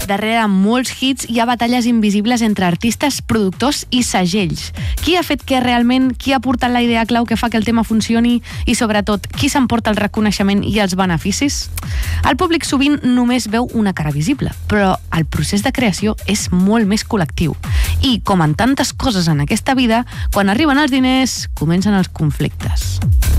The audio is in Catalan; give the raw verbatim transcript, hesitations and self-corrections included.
Darrere molts hits hi ha batalles invisibles entre artistes, productors i segells. Qui ha fet què realment? Qui ha portat la idea clau que fa que el tema funcioni? I sobretot, qui s'emporta el reconeixement i els beneficis? El públic sovint només veu una cara visible, però el procés de creació és molt més col·lectiu. I, com en tantes coses en aquesta vida, quan arriben els diners, comencen els conflictes.